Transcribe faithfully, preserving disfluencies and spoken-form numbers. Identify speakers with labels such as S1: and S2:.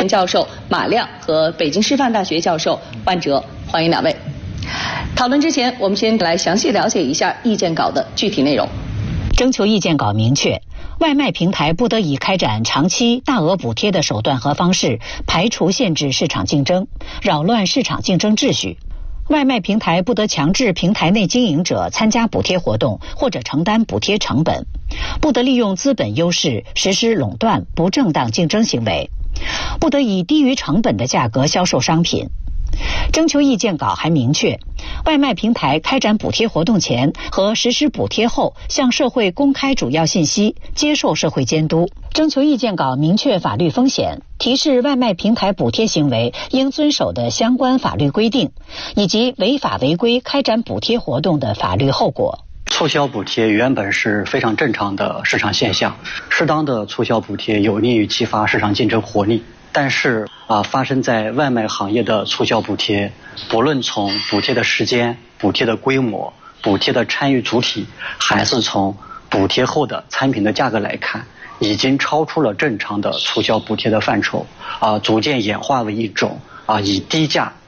S1: 教授马亮和北京师范大学教授万哲，欢迎两位。讨论之前，我们先来详细了解一下意见稿的具体内容。
S2: 征求意见稿明确，外卖平台不得以开展长期大额补贴的手段和方式排除限制市场竞争，扰乱市场竞争秩序。外卖平台不得强制平台内经营者参加补贴活动或者承担补贴成本，不得利用资本优势实施垄断不正当竞争行为，不得以低于成本的价格销售商品。征求意见稿还明确，外卖平台开展补贴活动前和实施补贴后向社会公开主要信息，接受社会监督。征求意见稿明确法律风险，提示外卖平台补贴行为应遵守的相关法律规定，以及违法违规开展补贴活动的法律后果。
S3: 促销补贴原本是非常正常的市场现象，适当的促销补贴有利于激发市场竞争活力。但是啊，发生在外卖行业的促销补贴，不论从补贴的时间、补贴的规模、补贴的参与主体，还是从补贴后的产品的价格来看，已经超出了正常的促销补贴的范畴，啊，逐渐演化为一种啊以低价